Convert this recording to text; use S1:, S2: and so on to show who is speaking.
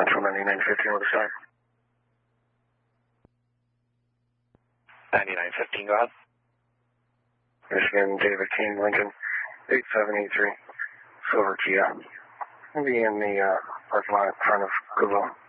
S1: Central 9915 with a start.
S2: 9915, go ahead.
S1: Michigan, David King, Lincoln, 8783, Silver Kia. I'll be in the parking lot in front of Goodwill.